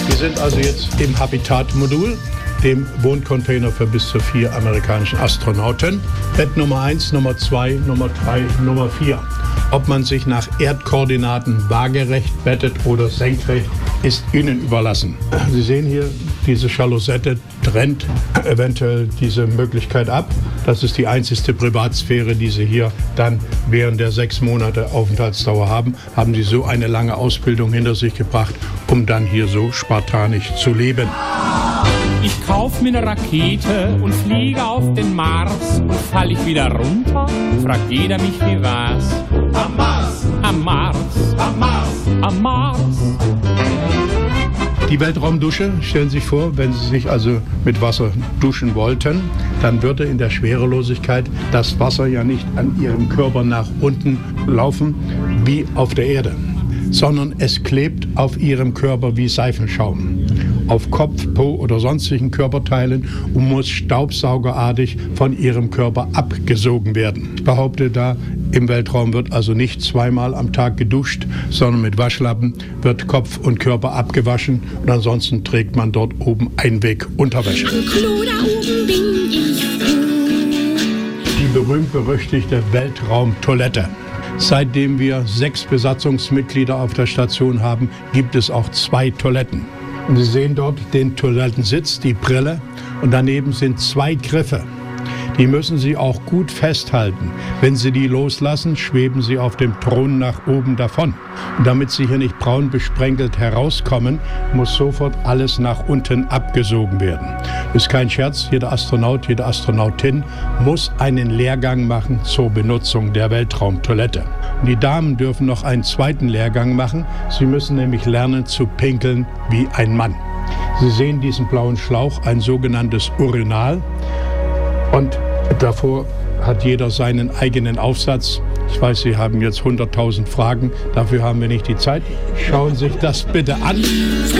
Wir sind also jetzt im Habitat-Modul, dem Wohncontainer für bis zu 4 amerikanischen Astronauten. Bett Nummer 1, Nummer 2, Nummer 3, Nummer 4. Ob man sich nach Erdkoordinaten waagerecht bettet oder senkrecht, ist Ihnen überlassen. Sie sehen hier, diese Jalousette trennt eventuell diese Möglichkeit ab. Das ist die einzigste Privatsphäre, die Sie hier dann während der 6 Monate Aufenthaltsdauer haben. Haben Sie so eine lange Ausbildung hinter sich gebracht, um dann hier so spartanisch zu leben. Ich kauf mir 'ne Rakete und fliege auf den Mars. Und fall ich wieder runter, fragt jeder mich, wie war's? Am Mars, am Mars, am Mars, am Mars. Die Weltraumdusche, stellen Sie sich vor, wenn Sie sich also mit Wasser duschen wollten, dann würde in der Schwerelosigkeit das Wasser ja nicht an Ihrem Körper nach unten laufen wie auf der Erde, sondern es klebt auf Ihrem Körper wie Seifenschaum auf Kopf, Po oder sonstigen Körperteilen und muss staubsaugerartig von Ihrem Körper abgesogen werden. Ich behaupte da, im Weltraum wird also nicht 2-mal am Tag geduscht, sondern mit Waschlappen wird Kopf und Körper abgewaschen und ansonsten trägt man dort oben Einwegunterwäsche. Am Klo da oben bin ich froh. Die berühmt-berüchtigte Weltraumtoilette. Seitdem wir 6 Besatzungsmitglieder auf der Station haben, gibt es auch 2 Toiletten. Und Sie sehen dort den Toilettensitz, die Brille und daneben sind 2 Griffe. Die müssen Sie auch gut festhalten. Wenn Sie die loslassen, schweben Sie auf dem Thron nach oben davon. Und damit Sie hier nicht braun besprenkelt herauskommen, muss sofort alles nach unten abgesogen werden. Das ist kein Scherz, jeder Astronaut, jede Astronautin muss einen Lehrgang machen zur Benutzung der Weltraumtoilette. Und die Damen dürfen noch einen zweiten Lehrgang machen. Sie müssen nämlich lernen zu pinkeln wie ein Mann. Sie sehen diesen blauen Schlauch, ein sogenanntes Urinal. Und davor hat jeder seinen eigenen Aufsatz. Ich weiß, Sie haben jetzt 100.000 Fragen, dafür haben wir nicht die Zeit. Schauen Sie sich das bitte an.